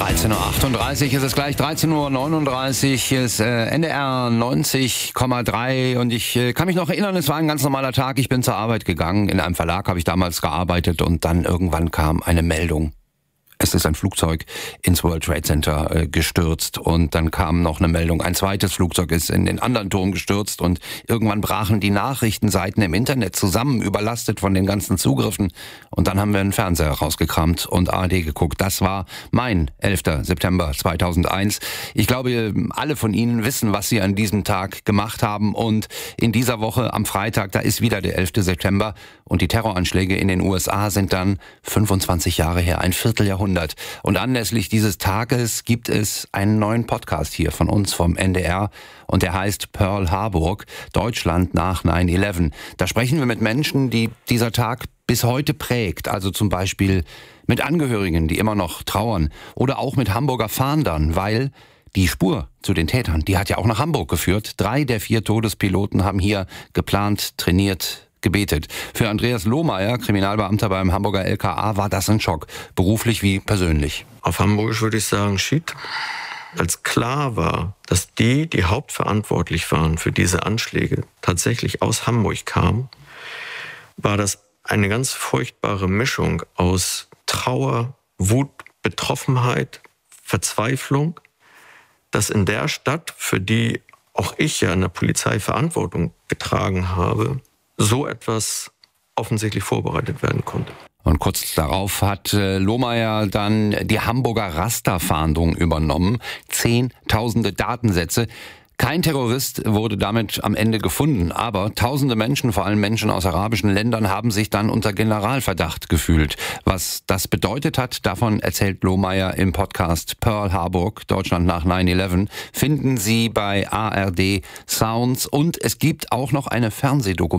13.38 Uhr ist es gleich, 13.39 Uhr ist NDR 90,3 und ich kann mich noch erinnern, es war ein ganz normaler Tag. Ich bin zur Arbeit gegangen, in einem Verlag habe ich damals gearbeitet und dann irgendwann kam eine Meldung. Es ist ein Flugzeug ins World Trade Center gestürzt und dann kam noch eine Meldung, ein zweites Flugzeug ist in den anderen Turm gestürzt und irgendwann brachen die Nachrichtenseiten im Internet zusammen, überlastet von den ganzen Zugriffen und dann haben wir einen Fernseher rausgekramt und ARD geguckt. Das war mein 11. September 2001. Ich glaube, alle von Ihnen wissen, was Sie an diesem Tag gemacht haben und in dieser Woche am Freitag, da ist wieder der 11. September und die Terroranschläge in den USA sind dann 25 Jahre her, ein Vierteljahrhundert. Und anlässlich dieses Tages gibt es einen neuen Podcast hier von uns vom NDR und der heißt Pearl Harbor, Deutschland nach 9/11. Da sprechen wir mit Menschen, die dieser Tag bis heute prägt, also zum Beispiel mit Angehörigen, die immer noch trauern oder auch mit Hamburger Fahndern, weil die Spur zu den Tätern, die hat ja auch nach Hamburg geführt. 3 der 4 Todespiloten haben hier geplant, trainiert, gebetet. Für Andreas Lohmeier, Kriminalbeamter beim Hamburger LKA, war das ein Schock, beruflich wie persönlich. Auf Hamburgisch würde ich sagen, shit. Als klar war, dass die hauptverantwortlich waren für diese Anschläge, tatsächlich aus Hamburg kamen, war das eine ganz furchtbare Mischung aus Trauer, Wut, Betroffenheit, Verzweiflung, dass in der Stadt, für die auch ich ja in der Polizei Verantwortung getragen habe, so etwas offensichtlich vorbereitet werden konnte. Und kurz darauf hat Lohmeier dann die Hamburger Rasterfahndung übernommen. Zehntausende Datensätze. Kein Terrorist wurde damit am Ende gefunden, aber tausende Menschen, vor allem Menschen aus arabischen Ländern, haben sich dann unter Generalverdacht gefühlt. Was das bedeutet hat, davon erzählt Lohmeier im Podcast Pearl Harbor, Deutschland nach 9/11, finden Sie bei ARD Sounds und es gibt auch noch eine Fernsehdokumentation